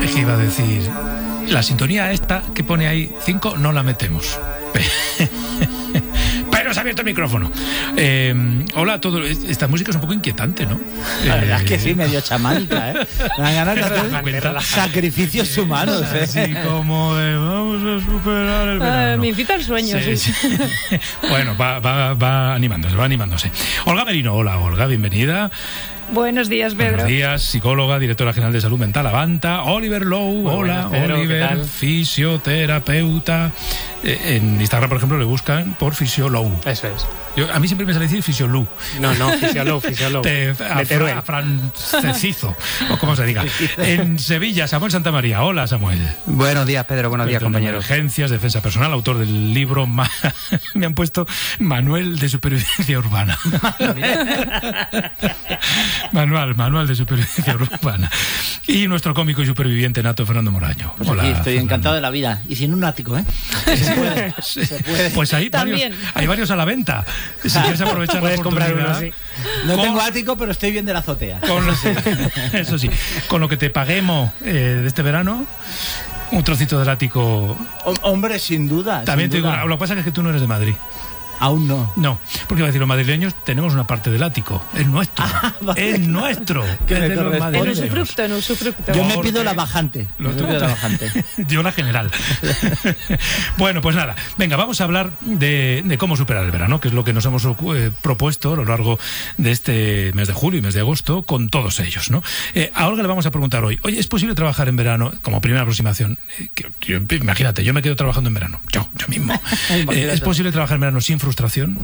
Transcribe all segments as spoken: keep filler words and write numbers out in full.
Es que iba a decir, la sintonía esta que pone ahí cinco no la metemos. Pero se ha abierto el micrófono. Eh, hola a todos. Esta música es un poco inquietante, ¿no? La verdad es que sí, medio chamánica, ¿eh? Me dan ganas de hacer sacrificios humanos, ¿eh? Así como de, vamos a superar el verano. Uh, me invita al sueño, sí. sí. sí. Bueno, va, va, va animándose, va animándose. Olga Merino, hola Olga, bienvenida. Buenos días, Pedro. Buenos días, psicóloga, directora general de Salud Mental Avanta. Oliver Low, Muy hola, buenas, Pedro, Oliver, fisioterapeuta. Eh, en Instagram, por ejemplo, le buscan por Fisiolow. Eso es. Yo, a mí siempre me sale decir Fisiolou. No, no, Fisiolow, Fisiolow. De, a, fra, a francesizo, o como se diga. En Sevilla, Samuel Santamaría. Hola, Samuel. Buenos días, Pedro. Buenos días, compañeros. Emergencias, defensa personal, autor del libro, ma, me han puesto Manual de Supervivencia Urbana. Manual, Manual de Supervivencia Urbana. Y nuestro cómico y superviviente nato, Fernando Moraño. Pues hola, aquí estoy Fernando. Encantado de la vida. Y sin un ático, ¿eh? Se puede. Se puede. Pues hay varios, hay varios a la venta. Si quieres aprovechar la oportunidad. Uno, sí. No con, tengo ático, pero estoy bien de la azotea. Con, eso sí. Con lo que te paguemos eh, de este verano, un trocito del ático. Hombre, sin duda. También sin te duda. digo, lo que pasa es que tú no eres de Madrid. Aún no. No, porque va a decir, los madrileños tenemos una parte del ático. Es nuestro. Ah, vale. Es nuestro. Que es me de los corresponde. En madrileños. usufructo, en usufructo. Yo me Porque- pido la bajante. Lo me tú- pido la bajante. Yo la general. Bueno, pues nada, venga, vamos a hablar de, de cómo superar el verano, que es lo que nos hemos eh, propuesto a lo largo de este mes de julio y mes de agosto con todos ellos, ¿no? Eh, a Olga le vamos a preguntar hoy, oye, ¿es posible trabajar en verano? Como primera aproximación, eh, que, yo- imagínate, yo me quedo trabajando en verano, yo, yo mismo. Eh, ¿Es posible trabajar en verano sin frustración?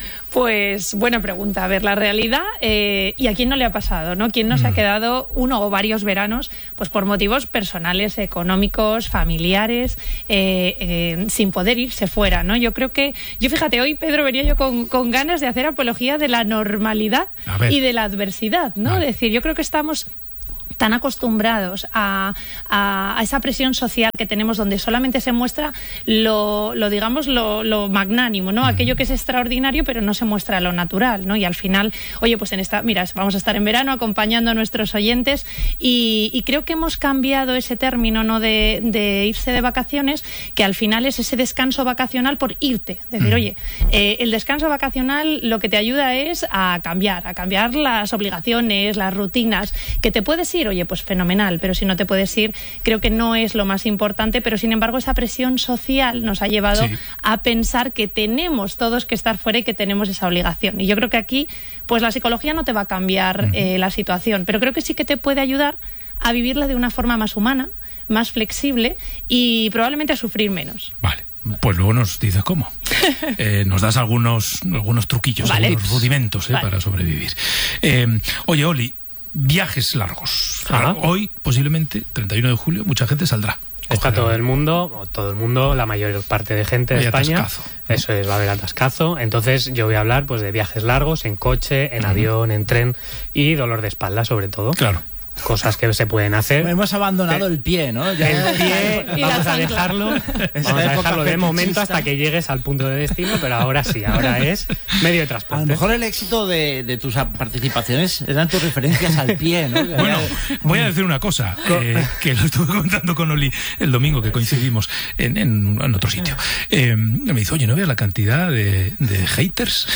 Pues buena pregunta. A ver, la realidad, eh, ¿y a quién no le ha pasado, no? ¿Quién no se ha quedado uno o varios veranos pues por motivos personales, económicos, familiares, eh, eh, sin poder irse fuera, ¿no? Yo creo que, yo fíjate, hoy, Pedro, venía yo con, con ganas de hacer apología de la normalidad A ver. y de la adversidad, ¿no? Vale. Es decir, yo creo que estamos tan acostumbrados a, a, a esa presión social que tenemos donde solamente se muestra lo, lo digamos, lo, lo magnánimo, ¿no? Aquello que es extraordinario pero no se muestra lo natural, ¿no? Y al final, oye, pues en esta, mira, vamos a estar en verano acompañando a nuestros oyentes y, y creo que hemos cambiado ese término, ¿no? De, de irse de vacaciones, que al final es ese descanso vacacional por irte. Es decir, oye, eh, el descanso vacacional lo que te ayuda es a cambiar, a cambiar las obligaciones, las rutinas, que te puedes ir, oye, pues fenomenal, pero si no te puedes ir, creo que no es lo más importante, pero sin embargo esa presión social nos ha llevado Sí. a pensar que tenemos todos que estar fuera y que tenemos esa obligación. Y yo creo que aquí, pues la psicología no te va a cambiar uh-huh. eh, la situación, pero creo que sí que te puede ayudar a vivirla de una forma más humana, más flexible y probablemente a sufrir menos. Vale. Pues luego nos dices cómo. Eh, nos das algunos, algunos truquillos, Vale. algunos rudimentos eh, Vale. para sobrevivir. Eh, oye, Oli, viajes largos. Ajá. Hoy, posiblemente, treinta y uno de julio, mucha gente saldrá. Está Cogerá- todo el mundo, o todo el mundo, la mayor parte de gente de Hay España. atascazo, ¿no? Eso es, va a haber atascazo. Entonces yo voy a hablar pues de viajes largos, en coche, en Ujú. avión, en tren y dolor de espalda sobre todo. Claro. Cosas que se pueden hacer. Hemos abandonado Eh, el pie, ¿no? Ya- El pie, Y la vamos a chancla. dejarlo, Esa vamos a época dejarlo de momento fetichista. hasta que llegues al punto de destino, pero ahora sí, ahora es medio de A transporte. lo mejor el éxito de, de tus participaciones eran tus referencias al pie, ¿no? Bueno, voy a decir una cosa, eh, que lo estuve contando con Oli el domingo, que coincidimos en, en, en otro sitio. Eh, me dice, oye, ¿no veas la cantidad de, de haters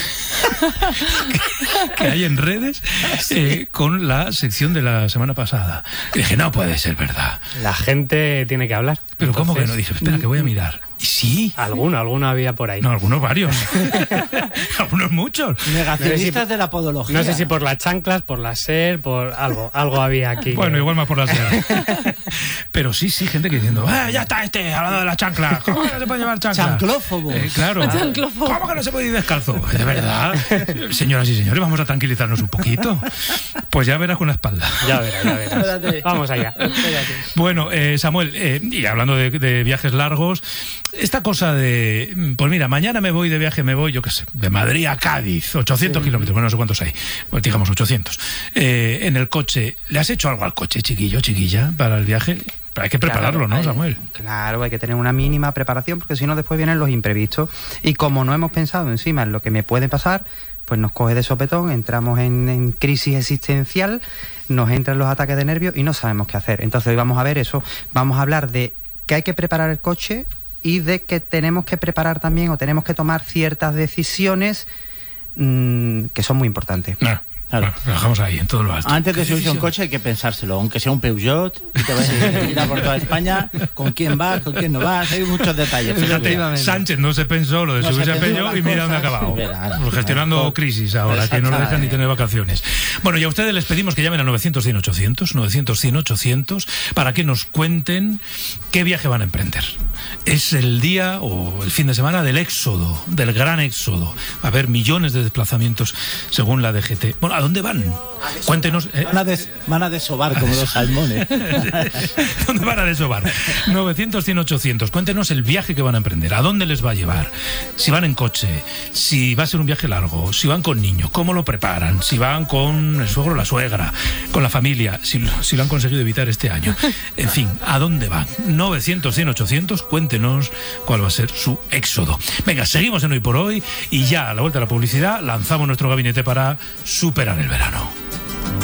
que, que hay en redes eh, con la sección de la semana pasada? Y dije, no puede ser verdad. La gente tiene que hablar. Pero ¿cómo que no? Entonces, Dice, espera, que voy a mirar. Y sí. Alguno, alguno había por ahí. No, algunos varios. Algunos muchos. Negacionistas de la podología. No sé si por las chanclas, por la ser, por algo, algo había aquí. Bueno, igual más por la seda. Pero sí, sí, gente que diciendo, ah, ya está este, hablando de la chancla. ¿Cómo que no se puede llevar chancla? Chanclófobos. Eh, claro. Chanclófobos. ¿Cómo que no se puede ir descalzo? De verdad. Señoras y señores, vamos a tranquilizarnos un poquito. Pues ya verás con la espalda. Ya verás, ya verás. Espérate. Vamos allá. Bueno, eh, Samuel, eh, y hablando de, de viajes largos, esta cosa de, pues mira, mañana me voy de viaje, me voy, yo qué sé, de Madrid a Cádiz, ochocientos kilómetros, bueno, no sé cuántos hay, pues digamos ochocientos, eh, en el coche. ¿Le has hecho algo al coche, chiquillo, chiquilla, para el viaje? Pero hay que prepararlo, Claro, ¿no, hay- Samuel? Claro, hay que tener una mínima preparación porque si no después vienen los imprevistos. Y como no hemos pensado encima en lo que me puede pasar, pues nos coge de sopetón, entramos en, en crisis existencial, nos entran los ataques de nervios y no sabemos qué hacer. Entonces hoy vamos a ver eso, vamos a hablar de que hay que preparar el coche y de que tenemos que preparar también o tenemos que tomar ciertas decisiones mmm, que son muy importantes. Nah. Claro. Bueno, lo dejamos ahí, en todo lo alto. Antes de subirse a un coche hay que pensárselo, aunque sea un Peugeot, y te vas a ir por toda España, con quién vas, con quién no vas, hay muchos detalles. Fíjate, Sánchez no se pensó lo de no subirse a Peugeot y mira dónde ha acabado. Pues gestionando crisis ahora, que no le dejan ni tener vacaciones. Bueno, y a ustedes les pedimos que llamen al novecientos cien ochocientos, novecientos cien ochocientos, para que nos cuenten qué viaje van a emprender. Es el día o el fin de semana del éxodo, del gran éxodo. Va a haber millones de desplazamientos según la D G T. Bueno, ¿a dónde van? Cuéntenos. ¿eh? Van a, des, van a desovar como los salmones. ¿Dónde van a desovar? novecientos cien ochocientos. Cuéntenos el viaje que van a emprender. ¿A dónde les va a llevar? Si van en coche, si va a ser un viaje largo, si van con niños, ¿cómo lo preparan? Si van con el suegro o la suegra, con la familia, si, si lo han conseguido evitar este año. En fin, ¿a dónde van? novecientos cien ochocientos. Cuéntenos cuál va a ser su éxodo. Venga, seguimos en Hoy por Hoy y ya a la vuelta de la publicidad lanzamos nuestro gabinete para superar el verano.